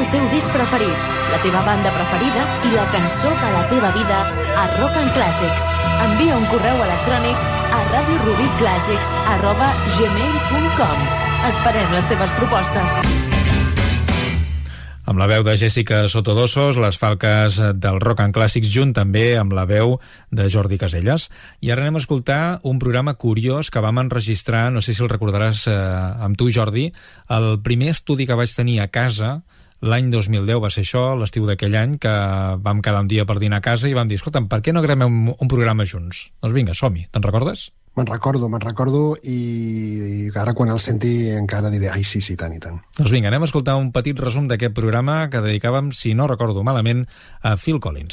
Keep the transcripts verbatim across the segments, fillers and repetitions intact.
teu disc preferit, la teva banda preferida i la cançó de la teva vida a Rock and Classics. Envia un correu electrònic a radiorubiclassics arroba gmail punt com. Esperem les teves propostes. Amb la veu de Jessica Sotodosos, les falques del Rock and Classics, junt també amb la veu de Jordi Caselles. I ara anem a escoltar un programa curiós que vam enregistrar, no sé si el recordaràs eh, amb tu, Jordi, el primer estudi que vaig tenir a casa l'any dos mil deu, va ser això, l'estiu d'aquell any, que vam quedar un dia per dinar a casa i vam dir, escolta'm, per què no gravem un, un programa junts? Doncs vinga, som-hi, te'n recordes? Me'n recordo, me'n recordo i, i ara quan el senti encara diré ai, sí, sí, tant i tant. Doncs vinga, anem a escoltar un petit resum d'aquest programa que dedicàvem, si no recordo malament, a Phil Collins.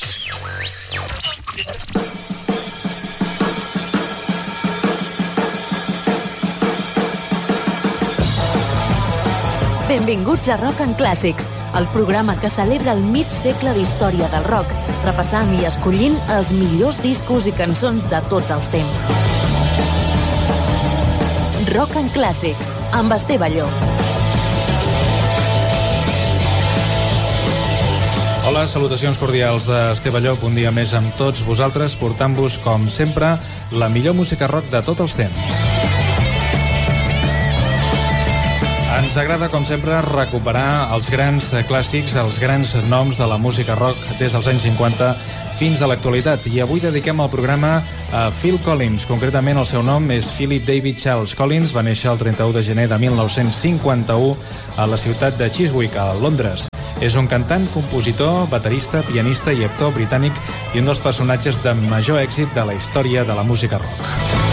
Benvinguts a Rock and Classics, el programa que celebra el mig segle d'història del rock, repassant i escollint els millors discos i cançons de tots els temps. Rock and Classics, amb Esteve Llop. Hola, salutacions cordials d'Esteve Llop, un dia més amb tots vosaltres, portant-vos, com sempre, la millor música rock de tots els temps. Ens agrada, com sempre, recuperar els grans clàssics, els grans noms de la música rock des dels anys cinquanta fins a l'actualitat. I avui dediquem el programa a Phil Collins. Concretament, el seu nom és Philip David Charles Collins. Va néixer el trenta-u de gener de mil nou-cents cinquanta-u a la ciutat de Chiswick, a Londres. És un cantant, compositor, baterista, pianista i actor britànic i un dels personatges de major èxit de la història de la música rock.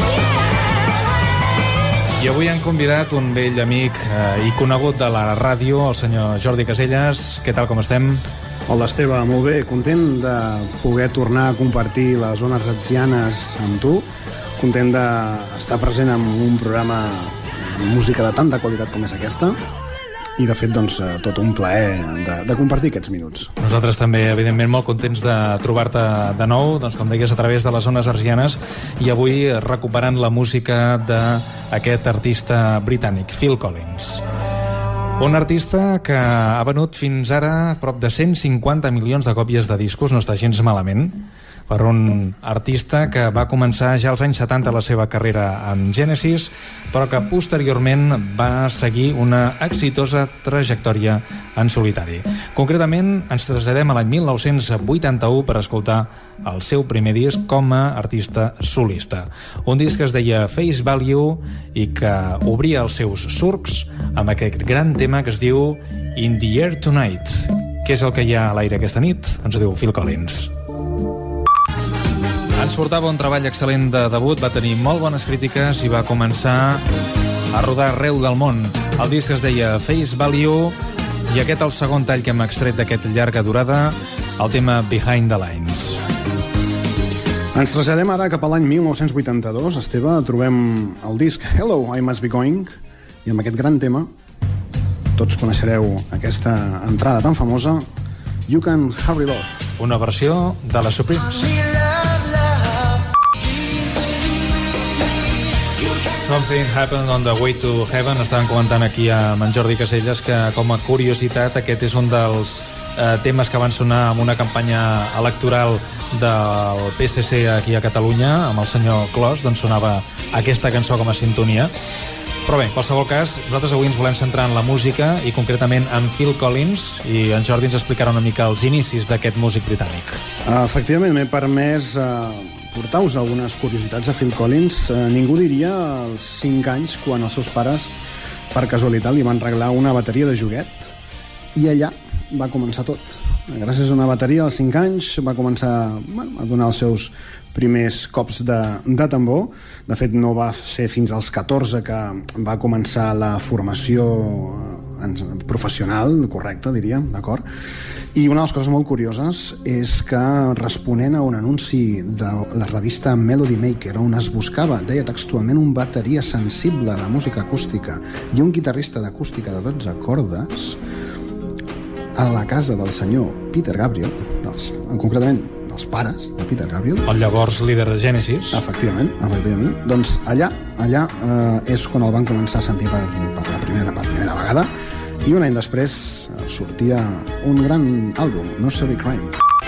I avui han convidat un vell amic eh, i conegut de la ràdio, el senyor Jordi Caselles. Què tal, com estem? Hola, Esteve, molt bé. Content de poder tornar a compartir les zones ratzianes amb tu. Content d'estar present en un programa de música de tanta qualitat com és aquesta. I, de fet, doncs, tot un plaer de, de compartir aquests minuts. Nosaltres també, evidentment, molt contents de trobar-te de nou, doncs, com deies, a través de les zones arsianes, i avui recuperant la música d'aquest artista britànic, Phil Collins. Un artista que ha venut fins ara prop de cent cinquanta milions de còpies de discos, no està gens malament, per un artista que va començar ja als anys setanta la seva carrera amb Genesis, però que posteriorment va seguir una exitosa trajectòria en solitari. Concretament, ens traslladem a l'any mil nou-cents vuitanta-u per escoltar el seu primer disc com a artista solista. Un disc que es deia Face Value i que obria els seus surcs amb aquest gran tema que es diu In the Air Tonight. Què és el que hi ha a l'aire aquesta nit? Ens ho diu Phil Collins. Ens portava un treball excel·lent de debut, va tenir molt bones crítiques i va començar a rodar arreu del món. El disc es deia Face Value i aquest el segon tall que hem extret d'aquest llarga durada, el tema Behind the Lines. Ens traslladem ara cap a l'any mil nou-cents vuitanta-dos. Esteve, trobem el disc Hello, I Must Be Going, i amb aquest gran tema tots coneixereu aquesta entrada tan famosa, You Can Hurry Love. Una versió de les Supremes. Something Happened on the Way to Heaven. Estàvem comentant aquí amb en Jordi Caselles que, com a curiositat, aquest és un dels eh, temes que van sonar amb una campanya electoral del P S C aquí a Catalunya, amb el senyor Clos, doncs sonava aquesta cançó com a sintonia. Però bé, en qualsevol cas, nosaltres avui ens volem centrar en la música i concretament en Phil Collins, i en Jordi ens explicarà una mica els inicis d'aquest músic britànic. Uh, efectivament, m'he permès uh, portar-vos algunes curiositats de Phil Collins. Uh, ningú diria als cinc anys quan els seus pares, per casualitat, li van regalar una bateria de joguet i allà va començar tot. Gràcies a una bateria als cinc anys va començar bueno, a donar els seus primers cops de, de tambor. De fet, no va ser fins als catorze que va començar la formació professional, correcte, diria, d'acord? I una de les coses molt curioses és que, responent a un anunci de la revista Melody Maker, on es buscava, deia textualment, un bateria sensible de música acústica i un guitarrista d'acústica de dotze cordes, a la casa del senyor Peter Gabriel, dels, concretament dels pares de Peter Gabriel, el llavors líder de Genesis. Efectivament, efectivament. Doncs allà, allà eh, és quan el van començar a sentir per, per, la primera, per primera vegada, I un any després sortia un gran àlbum, Nursery Crime.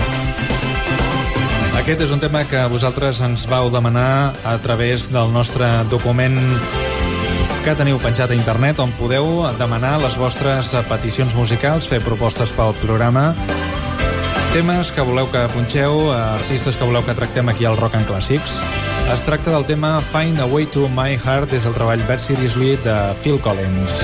Aquest és un tema que vosaltres ens vau demanar a través del nostre document que teniu penjat a internet, on podeu demanar les vostres peticions musicals, fer propostes pel programa, temes que voleu que punxeu, artistes que voleu que tractem aquí al Rock and Classics. Es tracta del tema Find a Way to My Heart, des del treball Bad Seriously de Phil Collins.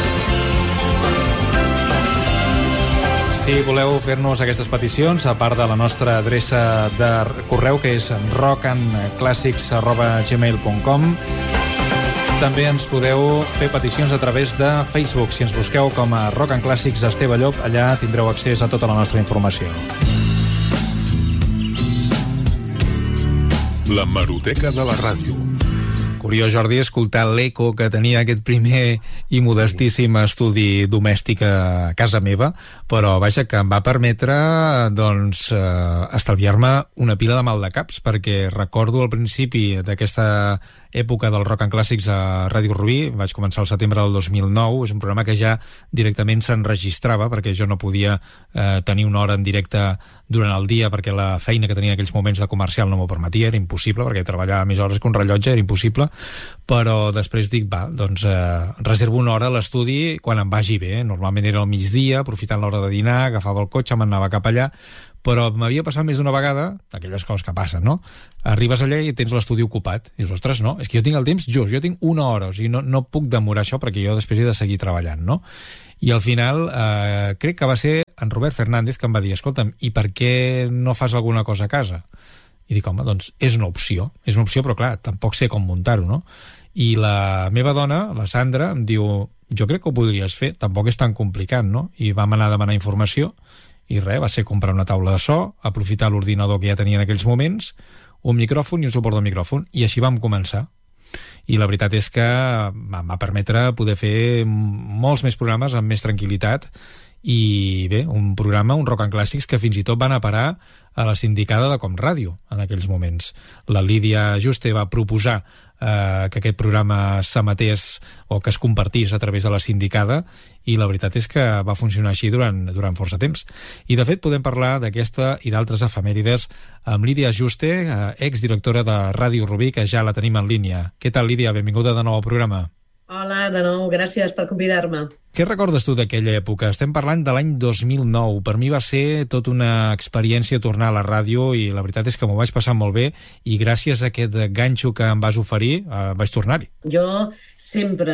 Si voleu fer-nos aquestes peticions, a part de la nostra adreça de correu, que és rock and classics arroba gmail punt com, també ens podeu fer peticions a través de Facebook. Si ens busqueu com a Rock and Classics Esteve Llop, allà tindreu accés a tota la nostra informació. La Hemeroteca de la ràdio. Curiós, Jordi, escoltar l'eco que tenia aquest primer i modestíssim estudi domèstic a casa meva, però vaja, que em va permetre doncs eh, estalviar-me una pila de maldecaps, perquè recordo al principi d'aquesta època del Rock and Classics a Ràdio Rubí, vaig començar al setembre del dos mil nou, és un programa que ja directament s'enregistrava, perquè jo no podia eh, tenir una hora en directe durant el dia, perquè la feina que tenia en aquells moments de comercial no m'ho permetia, era impossible, perquè treballava més hores que un rellotge, era impossible, però després dic, va, doncs eh, reservo una hora a l'estudi quan em vagi bé, normalment era al migdia, aprofitant l'hora de dinar, agafava el cotxe, m'anava cap allà, però m'havia passat més d'una vegada, aquelles coses que passen, no? Arribes allà i tens l'estudi ocupat. I dius, ostres, no, és que jo tinc el temps just, jo tinc una hora, o sigui, no, no puc demorar això perquè jo després he de seguir treballant, no? I al final, eh, crec que va ser en Robert Fernández que em va dir, escolta'm, i per què no fas alguna cosa a casa? I dic, home, doncs és una opció, és una opció, però clar, tampoc sé com muntar-ho, no? I la meva dona, la Sandra, em diu, jo crec que ho podries fer, tampoc és tan complicat, no? I vam anar a demanar informació, i res, va ser comprar una taula de so, aprofitar l'ordinador que ja tenia en aquells moments, un micròfon i un suport de micròfon, i així vam començar. I la veritat és que em va permetre poder fer molts més programes amb més tranquil·litat, i bé, un programa, un Rock and Classics, que fins i tot van a parar a la sindicada de Com Ràdio en aquells moments. La Lídia Juste va proposar eh, que aquest programa s'emetés o que es compartís a través de la sindicada, i la veritat és que va funcionar així durant, durant força temps. I de fet podem parlar d'aquesta i d'altres efemèrides amb Lídia Juste, eh, exdirectora de Ràdio Rubí, que ja la tenim en línia. Què tal, Lídia? Benvinguda de nou al programa. Hola, de nou, gràcies per convidar-me. Què recordes tu d'aquella època? Estem parlant de l'any dos mil nou. Per mi va ser tota una experiència tornar a la ràdio, i la veritat és que m'ho vaig passar molt bé, i gràcies a aquest ganxo que em vas oferir eh, vaig tornar-hi. Jo sempre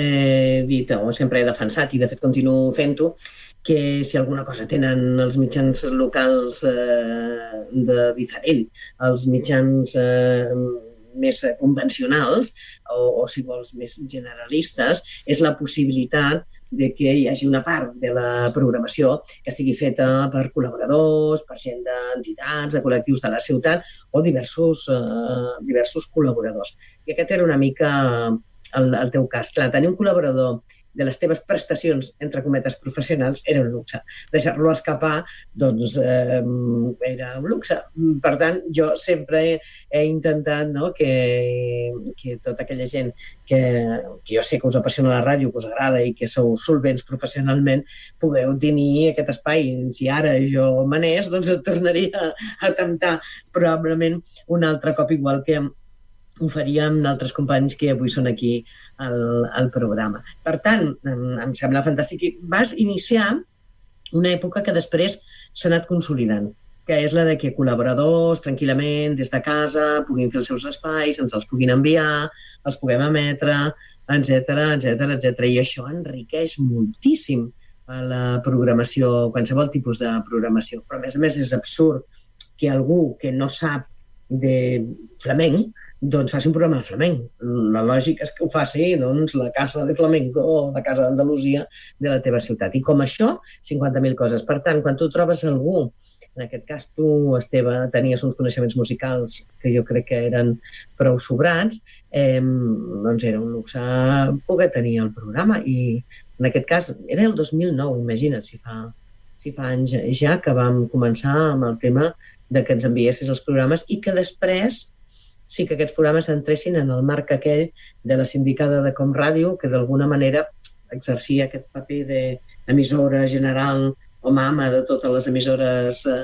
he dit, o sempre he defensat, i de fet continuo fent-ho, que si alguna cosa tenen els mitjans locals eh, de diferent, els mitjans eh, més convencionals, o, o si vols més generalistes, és la possibilitat de que hi hagi una part de la programació que estigui feta per col·laboradors, per gent d'entitats, de col·lectius de la ciutat, o diversos, eh, diversos col·laboradors. I aquest era una mica el, el teu cas. Clar, tenir un col·laborador de les teves prestacions, entre cometes, professionals, era un luxe. Deixar-lo escapar, doncs, eh, era un luxe. Per tant, jo sempre he, he intentat, no?, que, que tota aquella gent que, que jo sé que us apassiona la ràdio, que us agrada i que sou solvents professionalment, pugueu tenir aquest espai. Si ara jo m'anés, doncs et tornaria a temptar probablement un altre cop, igual que ho faríem d'altres companys que avui són aquí al, al programa. Per tant, em, em sembla fantàstic. Vas iniciar una època que després s'ha anat consolidant, que és la de que col·laboradors, tranquil·lament, des de casa, puguin fer els seus espais, ens els puguin enviar, els puguem emetre, etcètera, etcètera, etcètera. I això enriqueix moltíssim a la programació, qualsevol tipus de programació. Però, a més a més, és absurd que algú que no sap de flamenc doncs faci un programa de flamenc. La lògica és que ho faci doncs, la Casa de Flamenco o la Casa d'Andalusia de la teva ciutat. I com això, cinquanta mil coses. Per tant, quan tu trobes algú, en aquest cas tu, Esteve, tenies uns coneixements musicals que jo crec que eren prou sobrats, eh, doncs era un luxe poder tenir el programa. I en aquest cas era el dos mil nou, imagina't, si fa, si fa anys ja que vam començar amb el tema de que ens enviessis els programes i que després sí que aquests programes entressin en el marc aquell de la sindicada de Com Ràdio, que d'alguna manera exercia aquest paper de, emissora general o mama de totes les emissores eh,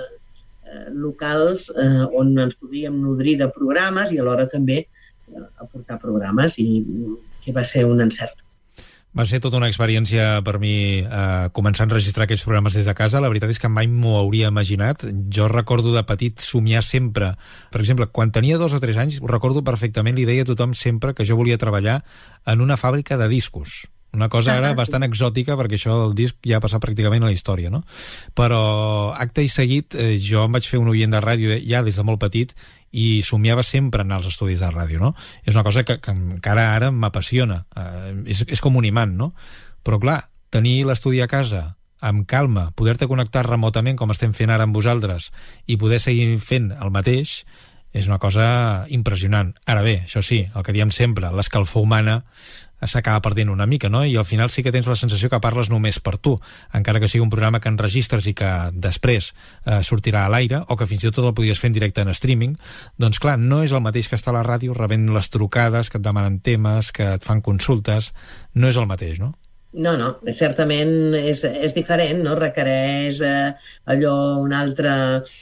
locals, eh, on ens podríem nodrir de programes i alhora també eh, aportar programes, i que va ser un encert. Va ser tota una experiència per mi eh, començar a enregistrar aquests programes des de casa. La veritat és que mai m'ho hauria imaginat. Jo recordo de petit somiar sempre. Per exemple, quan tenia dos o tres anys, ho recordo perfectament, li deia a tothom sempre que jo volia treballar en una fàbrica de discos. Una cosa ara bastant exòtica, perquè això del disc ja ha passat pràcticament a la història, no? Però acte i seguit eh, jo em vaig fer un oient de ràdio ja des de molt petit i somiava sempre anar als estudis de ràdio, no? És una cosa que, que encara ara m'apassiona. Eh, és, és com un imant, no? Però clar, tenir l'estudi a casa amb calma, poder-te connectar remotament com estem fent ara amb vosaltres i poder seguir fent el mateix és una cosa impressionant. Ara bé, això sí, el que diem sempre, l'escalfor humana s'acaba perdent una mica, no? I al final sí que tens la sensació que parles només per tu, encara que sigui un programa que enregistres i que després eh, sortirà a l'aire, o que fins i tot el podries fer en directe en streaming. Doncs clar, no és el mateix que estar a la ràdio rebent les trucades, que et demanen temes, que et fan consultes. No és el mateix, no? No, no, certament és, és diferent, no? Requereix eh, allò, una altra,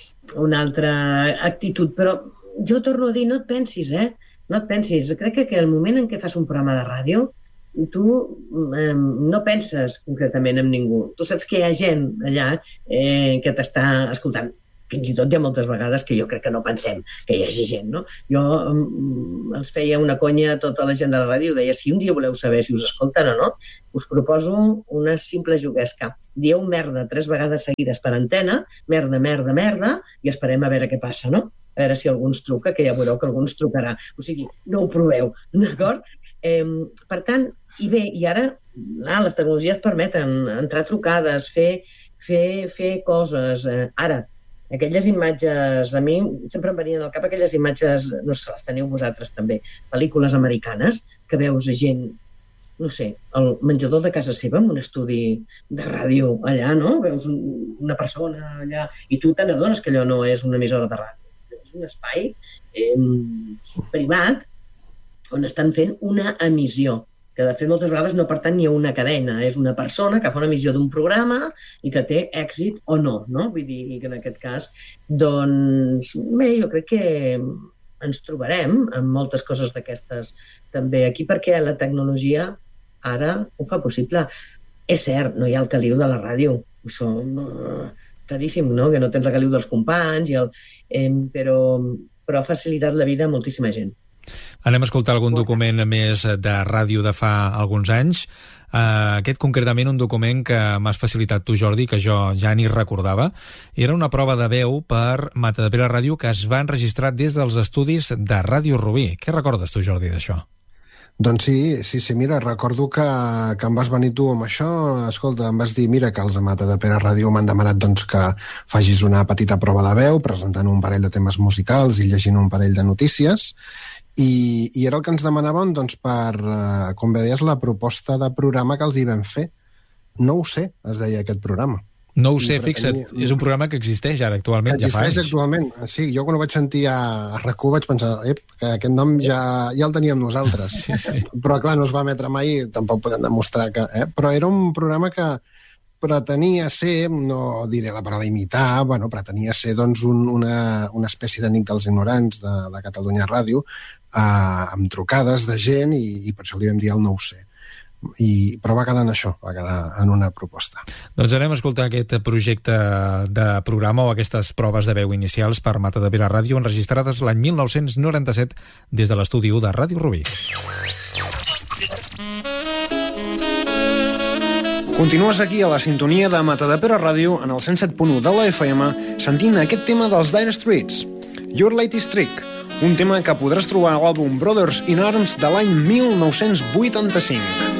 una altra actitud, però jo torno a dir, no et pensis, eh? No et pensis. Crec que, que el moment en què fas un programa de ràdio, tu eh, no penses concretament en ningú. Tu saps que hi ha gent allà eh, que t'està escoltant. Fins i tot hi ha moltes vegades que jo crec que no pensem que hi hagi gent, no? Jo mm, els feia una conya a tota la gent de la ràdio, deia, si un dia voleu saber si us escolten o no, us proposo una simple juguesca. Dieu merda tres vegades seguides per antena, merda, merda, merda, i esperem a veure què passa, no? A veure si algú ens truca, que ja veureu que algú ens trucarà. O sigui, no ho proveu, d'acord? Eh, per tant, i bé, i ara ah, les tecnologies permeten entrar trucades, fer, fer, fer coses. Eh, ara, aquelles imatges, a mi sempre em venien al cap aquelles imatges, no sé, les teniu vosaltres també, pel·lícules americanes, que veus gent, no sé, el menjador de casa seva, en un estudi de ràdio allà, no? Veus una persona allà, i tu te n'adones que allò no és una emissora de ràdio. És un espai eh, privat on estan fent una emissió, que de fet moltes vegades no pertany ni a una cadena, és una persona que fa una emissió d'un programa i que té èxit o no, no? Vull dir que en aquest cas, doncs, bé, jo crec que ens trobarem amb moltes coses d'aquestes també aquí, perquè la tecnologia ara ho fa possible. És cert, no hi ha el caliu de la ràdio, això no, claríssim, no? Que no tens el caliu dels companys, i el, eh, però, però ha facilitat la vida a moltíssima gent. Anem a escoltar algun document més de ràdio de fa alguns anys. Uh, aquest concretament un document que m'has facilitat tu, Jordi, que jo ja ni recordava. Era una prova de veu per Matadepera Ràdio que es va enregistrar des dels estudis de Ràdio Rubí. Què recordes tu, Jordi, d'això? Doncs sí, sí, sí, mira, recordo que, que em vas venir tu amb això, escolta, em vas dir, mira, que els de Matadepera Ràdio m'han demanat doncs, que facis una petita prova de veu, presentant un parell de temes musicals i llegint un parell de notícies, i, i era el que ens demanaven doncs, per, eh, com bé deies, la proposta de programa que els hi vam fer. No ho sé, es deia aquest programa. No ho sé, fixa't, és un programa que existeix ara actualment, ja fa anys. Existeix actualment, sí. Jo quan ho vaig sentir a, a R A C u vaig pensar ep, que aquest nom ja, ja el teníem nosaltres. Sí, sí. Però clar, no es va emetre mai, tampoc podem demostrar que... Eh? Però era un programa que pretenia ser, no diré la paraula imitar, bueno, pretenia ser doncs, un, una, una espècie de Nit dels Ignorants de, de Catalunya Ràdio, eh, amb trucades de gent, i, i per això li vam dir el no ho sé. I, però va quedar en això, va quedar en una proposta. Doncs anem a escoltar aquest projecte de programa o aquestes proves de veu inicials per Matadepera Ràdio, enregistrades l'any mil nou-cents noranta-set des de l'estudi u de Ràdio Rubí. Continues aquí a la sintonia de Matadepera Ràdio en el cent set punt u de la F M, sentint aquest tema dels Dire Straits, Your Latest Trick, un tema que podràs trobar a l'àlbum Brothers in Arms de l'any mil nou-cents vuitanta-cinc.